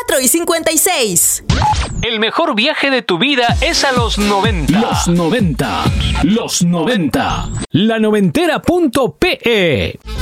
4:56. El mejor viaje de tu vida es a los 90. Los 90. La noventera.pe